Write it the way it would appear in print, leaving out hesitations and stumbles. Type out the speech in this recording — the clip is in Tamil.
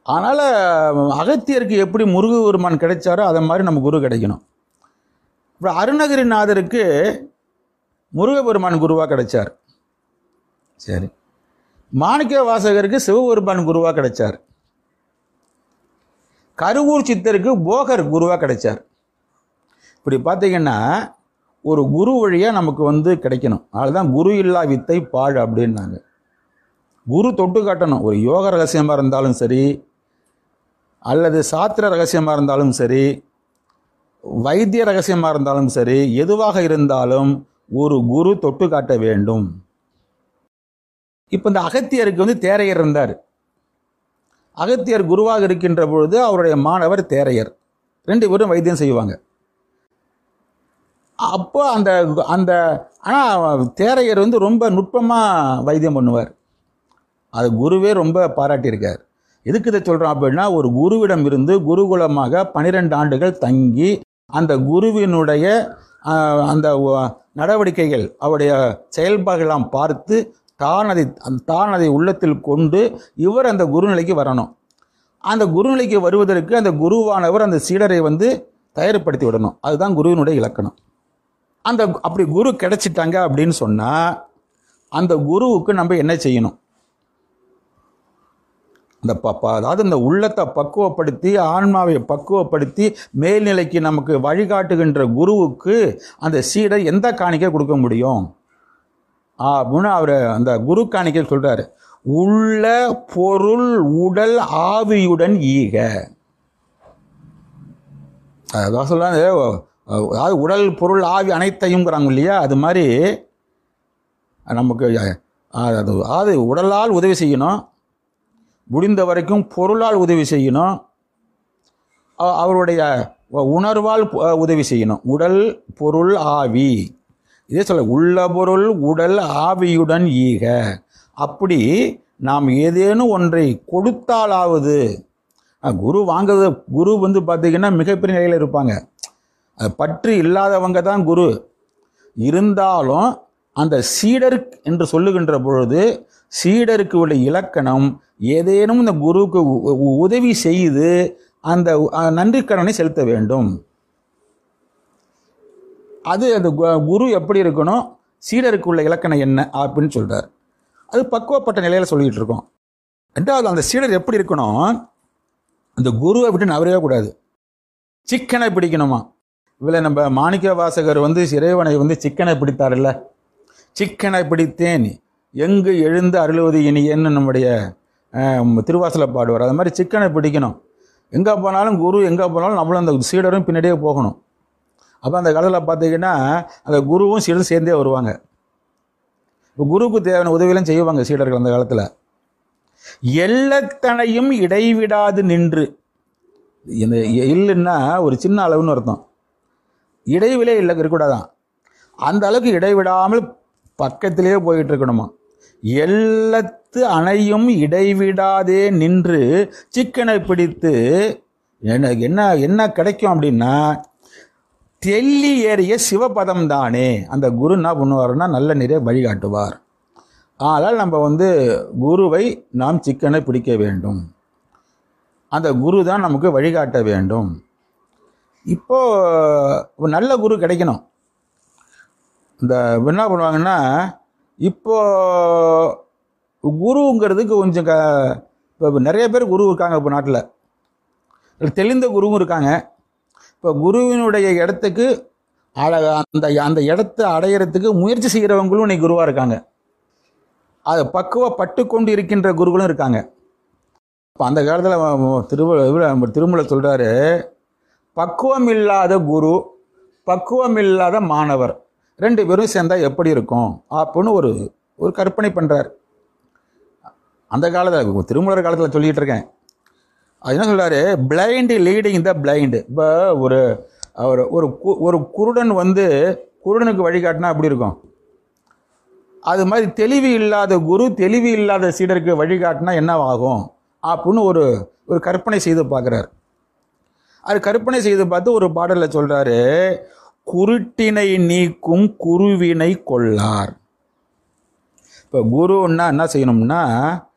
அதனால் அகத்தியருக்கு எப்படி முருகபெருமான் கிடைச்சாரோ அதை மாதிரி நம்ம குரு கிடைக்கணும். இப்போ அருணகிரிநாதருக்கு முருகபெருமான் குருவாக கிடைச்சார். சரி, மாணிக்க வாசகருக்கு சிவபெருமான் குருவாக கிடைச்சார். கருவூர் சித்தருக்கு போகர் குருவாக கிடைச்சார். இப்படி பார்த்தீங்கன்னா ஒரு குரு வழியாக நமக்கு கிடைக்கணும். அதுதான் குரு இல்லா வித்தை பாழ் அப்படின்னாங்க. குரு தொட்டு காட்டணும். ஒரு யோக ரகசியமாக இருந்தாலும் சரி, அல்லது சாத்திர ரகசியமாக இருந்தாலும் சரி, வைத்திய ரகசியமாக இருந்தாலும் சரி, எதுவாக இருந்தாலும் ஒரு குரு தொட்டு காட்ட வேண்டும். இப்போ இந்த அகத்தியருக்கு தேரையர் இருந்தார். அகத்தியர் குருவாக இருக்கின்ற பொழுது அவருடைய மாணவர் தேரையர், 2 பேரும் வைத்தியம் செய்வாங்க. அப்போ அந்த அந்த ஆனால் தேரையர் ரொம்ப நுட்பமாக வைத்தியம் பண்ணுவார். அது குருவே ரொம்ப பாராட்டியிருக்கார். எதுக்கு இதை சொல்கிறோம் அப்படின்னா, ஒரு குருவிடம் இருந்து குருகுலமாக 12 ஆண்டுகள் தங்கி அந்த குருவினுடைய அந்த நடவடிக்கைகள், அவருடைய செயல்பாடுகளாம் பார்த்து தான் அதை உள்ளத்தில் கொண்டு இவர் அந்த குருநிலைக்கு வரணும். அந்த குருநிலைக்கு வருவதற்கு அந்த குருவானவர் அந்த சீடரை தயார்படுத்தி விடணும். அதுதான் குருவினுடைய இலக்கணம். அப்படி குரு கிடைச்சிட்டாங்க அப்படின்னு சொன்னால் அந்த குருவுக்கு நம்ம என்ன செய்யணும்? அதாவது இந்த உள்ளத்தை பக்குவப்படுத்தி, ஆன்மாவை பக்குவப்படுத்தி மேல்நிலைக்கு நமக்கு வழிகாட்டுகின்ற குருவுக்கு அந்த சீடர் எந்த காணிக்கை கொடுக்க முடியும் அப்படின்னு அவர் அந்த குரு காணிக்கை சொல்றாரு. உள்ள பொருள் உடல் ஆவியுடன் ஈக. அதான் சொல்றாங்க, அதாவது உடல் பொருள் ஆவி அனைத்தையும்ங்கிறாங்க இல்லையா, அது மாதிரி நமக்கு அது உடலால் உதவி செய்யணும், முடிந்த வரைக்கும் பொருளால் உதவி செய்யணும், அவருடைய உணர்வால் உதவி செய்யணும். உடல் பொருள் ஆவி, இதே சொல்ல உள்ள பொருள் உடல் ஆவியுடன் ஈக. அப்படி நாம் ஏதேனும் ஒன்றை கொடுத்தாலாவது, குரு வாங்குறது, குரு பார்த்திங்கன்னா மிகப்பெரிய நிலையில் இருப்பாங்க. பற்று இல்லாதவங்க தான் குரு. இருந்தாலும் அந்த சீடர் என்று சொல்லுகின்ற பொழுது சீடருக்கு உள்ள இலக்கணம் ஏதேனும் இந்த குருவுக்கு உதவி செய்து அந்த நன்றிக்கடனை செலுத்த வேண்டும். அது அந்த குரு எப்படி இருக்கணும், சீடருக்கு உள்ள இலக்கணம் என்ன அப்படின்னு சொல்றார். அது பக்குவப்பட்ட நிலையில் சொல்லிட்டு இருக்கோம். ரெண்டாவது, அந்த சீடர் எப்படி இருக்கணும், அந்த குருவை விட்டு நவரவே கூடாது, சிக்கனை பிடிக்கணுமா. இதில் நம்ம மாணிக்க வாசகர் இறைவனை சிக்கனை பிடித்தார்ல, சிக்கனை பிடித்தேன் எங்கு எழுந்து அருளுவது இனியன்னு நம்முடைய திருவாசலை பாடுவார். அது மாதிரி சிக்கனை பிடிக்கணும். எங்கே போனாலும் குரு எங்கே போனாலும் நம்மளும் அந்த சீடரும் பின்னாடியே போகணும். அப்போ அந்த காலத்தில் பார்த்தீங்கன்னா அந்த குருவும் சீடரும் சேர்ந்தே வருவாங்க. இப்போ குருவுக்கு தேவையான உதவியெல்லாம் செய்வாங்க சீடர்கள் அந்த காலத்தில். எல்லத்தனையும் இடைவிடாது நின்று, இந்த இல்லைன்னா ஒரு சின்ன அளவுன்னு அர்த்தம், இடைவிலே இல்லை இருக்கக்கூடாதான், அந்த அளவுக்கு இடைவிடாமல் பக்கத்திலே போயிட்டு இருக்கணுமா. எல்லத்து அணையும் இடைவிடாதே நின்று சிக்கனை பிடித்து என்ன கிடைக்கும் அப்படின்னா, தெள்ளி ஏறிய சிவபதம் தானே. அந்த குரு என்ன பண்ணுவார்னா நல்ல நிறைய வழிகாட்டுவார். ஆனால் நம்ம குருவை நாம் சிக்கனை பிடிக்க வேண்டும். அந்த குரு தான் நமக்கு வழிகாட்ட வேண்டும். இப்போ நல்ல குரு கிடைக்கணும். இந்த என்ன பண்ணுவாங்கன்னா, இப்போ குருங்கிறதுக்கு கொஞ்சம் இப்போ நிறைய பேர் குரு இருக்காங்க. இப்போ நாட்டில் தெளிந்த குருவும் இருக்காங்க. இப்போ குருவினுடைய இடத்துக்கு அந்த இடத்தை அடையிறதுக்கு முயற்சி செய்கிறவங்களும் இன்னைக்கு குருவாக இருக்காங்க. அது பக்குவப்பட்டு கொண்டு இருக்கின்ற குருக்களும் இருக்காங்க. இப்போ அந்த காலத்தில் திருமூல சொல்கிறாரு, பக்குவம் இல்லாத குரு, பக்குவம் இல்லாத மாணவர் 2 பேரும் சேர்ந்தால் எப்படி இருக்கும் அப்படின்னு ஒரு கற்பனை பண்ணுறார். அந்த காலத்தில் திருமூலர் காலத்தில் சொல்லிகிட்டு இருக்கேன். அது என்ன சொல்கிறாரு, பிளைண்டு லீடிங் த பிளைண்டு. இப்போ ஒரு குருடன் குருடனுக்கு வழிகாட்டினா எப்படி இருக்கும், அது மாதிரி தெளிவு இல்லாத குரு தெளிவு இல்லாத சீடருக்கு வழிகாட்டினா என்ன ஆகும் அப்படின்னு ஒரு கற்பனை செய்து பார்க்குறார். அது கற்பனை செய்து பார்த்து ஒரு பாடலில் சொல்கிறாரு, குருட்டினை நீக்கும் குருவினை கொள்ளார். இப்போ குருன்னா என்ன செய்யணும்னா,